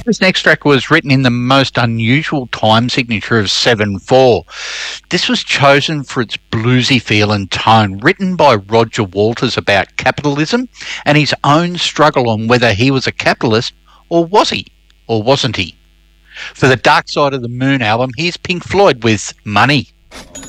This next track was written in the most unusual time signature of 7/4. This was chosen for its bluesy feel and tone, written by Roger Waters about capitalism and his own struggle on whether he was a capitalist or was he, or wasn't he. For the Dark Side of the Moon album, here's Pink Floyd with Money.